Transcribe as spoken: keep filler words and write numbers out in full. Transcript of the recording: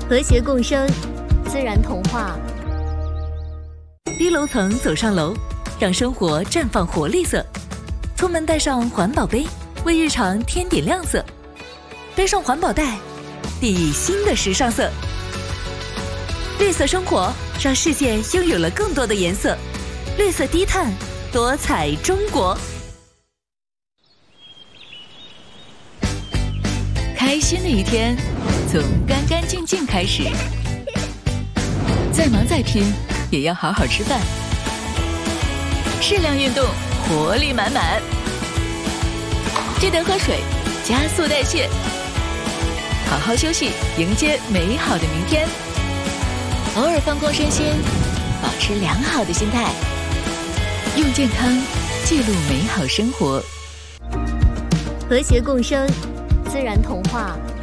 和谐共生，自然童话。 低楼层走上楼，让生活绽放活力色。出门带上环保杯，为日常添点亮色。背上环保袋，熠熠新的时尚色。绿色生活，让世界拥有了更多的颜色。绿色低碳，多彩中国。开心的一天，从干干净净开始。再忙再拼，也要好好吃饭。适量运动，活力满满。记得喝水，加速代谢。好好休息，迎接美好的明天。偶尔放空身心，保持良好的心态。用健康记录美好生活。 和谐共生，自然童话。